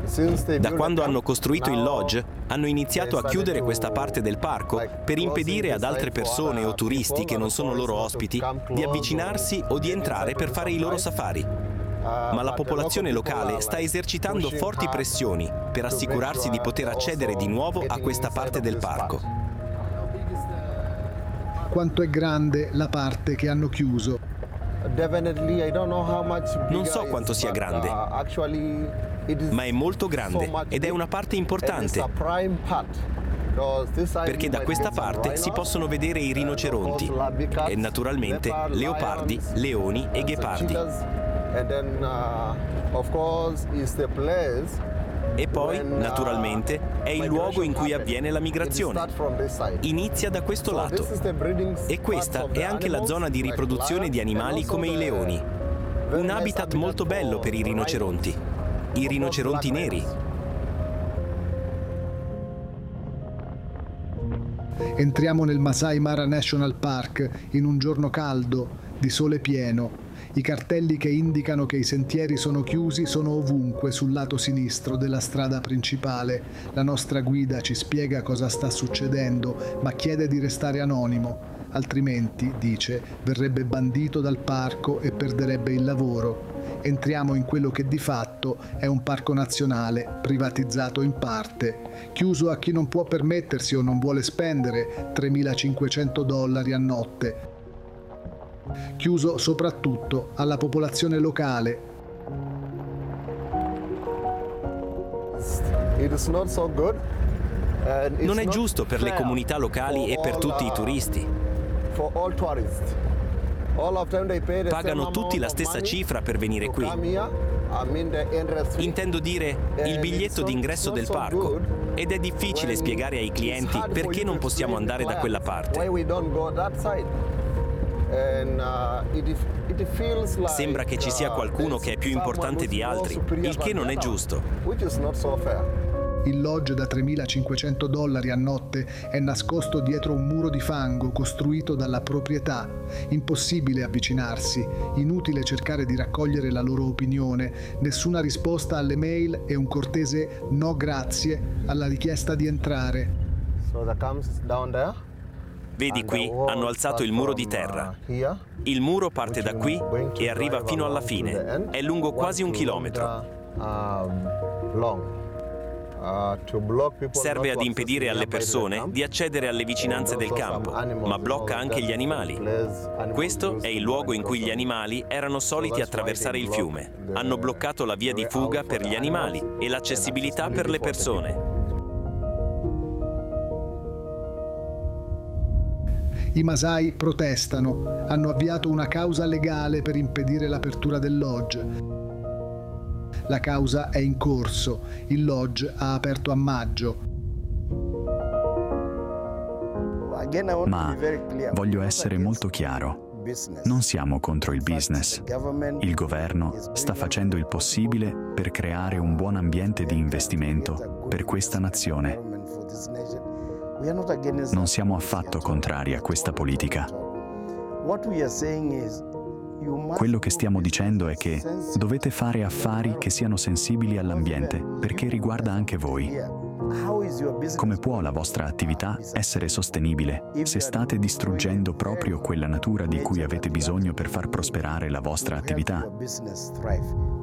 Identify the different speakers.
Speaker 1: Da quando hanno costruito il lodge, hanno iniziato a chiudere questa parte del parco per impedire ad altre persone o turisti che non sono loro ospiti di avvicinarsi o di entrare per fare i loro safari. Ma la popolazione locale sta esercitando forti pressioni per assicurarsi di poter accedere di nuovo a questa parte del parco.
Speaker 2: Quanto è grande la parte che hanno chiuso?
Speaker 1: Non so quanto sia grande, ma è molto grande ed è una parte importante, perché da questa parte si possono vedere i rinoceronti e naturalmente leopardi, leoni e ghepardi. E poi, naturalmente, è il luogo in cui avviene la migrazione. Inizia da questo lato. E questa è anche la zona di riproduzione di animali come i leoni. Un habitat molto bello per i rinoceronti neri.
Speaker 2: Entriamo nel Masai Mara National Park in un giorno caldo, di sole pieno. I cartelli che indicano che i sentieri sono chiusi sono ovunque sul lato sinistro della strada principale. La nostra guida ci spiega cosa sta succedendo, ma chiede di restare anonimo, altrimenti, dice, verrebbe bandito dal parco e perderebbe il lavoro. Entriamo in quello che di fatto è un parco nazionale, privatizzato in parte, chiuso a chi non può permettersi o non vuole spendere $3.500 a notte. Chiuso soprattutto alla popolazione locale.
Speaker 1: Non è giusto per le comunità locali e per tutti i turisti. Pagano tutti la stessa cifra per venire qui. Intendo dire il biglietto d'ingresso del parco. Ed è difficile spiegare ai clienti perché non possiamo andare da quella parte. Sembra che ci sia qualcuno che è più importante di altri, il che non è giusto.
Speaker 2: Il lodge da $3.500 a notte è nascosto dietro un muro di fango costruito dalla proprietà. Impossibile avvicinarsi, inutile cercare di raccogliere la loro opinione, nessuna risposta alle mail e un cortese no grazie alla richiesta di entrare.
Speaker 1: Vedi qui, hanno alzato il muro di terra. Il muro parte da qui e arriva fino alla fine. È lungo quasi 1 chilometro. Serve ad impedire alle persone di accedere alle vicinanze del campo, ma blocca anche gli animali. Questo è il luogo in cui gli animali erano soliti attraversare il fiume. Hanno bloccato la via di fuga per gli animali e l'accessibilità per le persone.
Speaker 2: I Masai protestano, hanno avviato una causa legale per impedire l'apertura del lodge. La causa è in corso, il lodge ha aperto a maggio.
Speaker 3: Ma voglio essere molto chiaro, non siamo contro il business. Il governo sta facendo il possibile per creare un buon ambiente di investimento per questa nazione. Non siamo affatto contrari a questa politica. Quello che stiamo dicendo è che dovete fare affari che siano sensibili all'ambiente, perché riguarda anche voi. Come può la vostra attività essere sostenibile se state distruggendo proprio quella natura di cui avete bisogno per far prosperare la vostra attività?